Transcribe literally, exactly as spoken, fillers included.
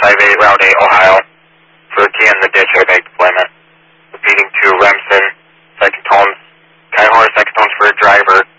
five eight, Route eight, Ohio. For T in the ditch, I make deployment. Repeating to Remsen, second tones, Kaihor, second tones for driver.